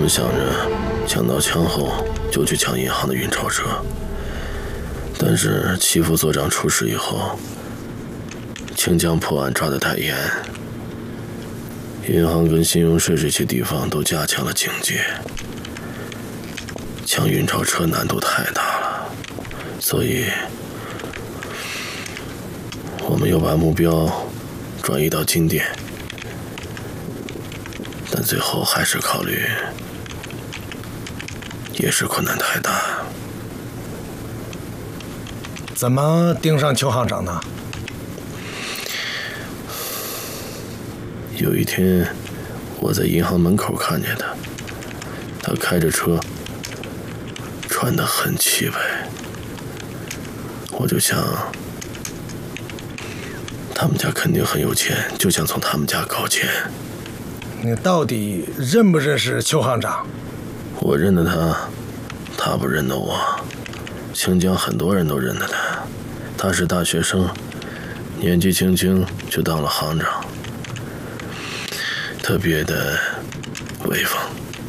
们想着抢到枪后就去抢银行的运钞车，但是齐副所长出事以后，清江破案抓得太严，银行跟信用社这些地方都加强了警戒，抢运钞车难度太大了，所以我们又把目标转移到金店，但最后还是考虑也是困难太大。 怎么盯上邱行长呢？ 有一天我在银行门口看见他开着车，穿得很气派，我就想他们家肯定很有钱，就想从他们家搞钱。 你到底认不认识邱行长？ 我认得他，他不认得我。清江很多人都认得他，他是大学生，年纪轻轻就当了行长，特别的威风。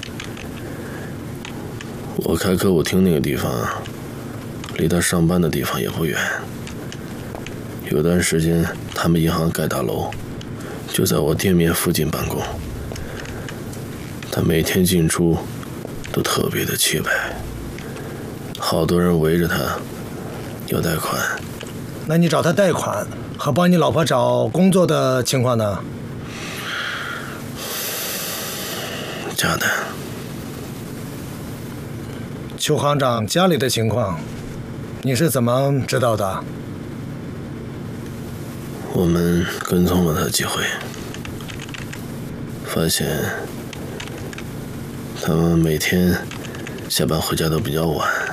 我开歌舞厅那个地方离他上班的地方也不远，有段时间他们银行盖大楼就在我店面附近办公，他每天进出都特别的气派，好多人围着他要贷款。 那你找他贷款和帮你老婆找工作的情况呢？ 假的。 邱行长家里的情况你是怎么知道的？ 我们跟踪了他几回，发现他们每天下班回家都比较晚，